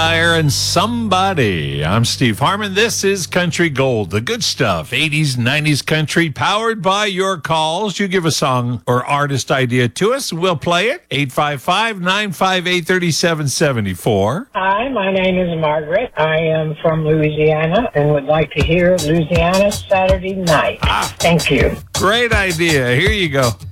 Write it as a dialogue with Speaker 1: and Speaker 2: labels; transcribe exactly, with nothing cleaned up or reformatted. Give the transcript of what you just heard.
Speaker 1: And somebody. I'm Steve Harmon. This is Country Gold, the good stuff. eighties, nineties country, powered by your calls. You give a song or artist idea to us, we'll play it. eight five five, nine five eight, three seven seven four.
Speaker 2: Hi, my name is Margaret. I am from Louisiana and would like to hear Louisiana Saturday Night.
Speaker 1: Ah,
Speaker 2: Thank you.
Speaker 1: great idea. Here you go.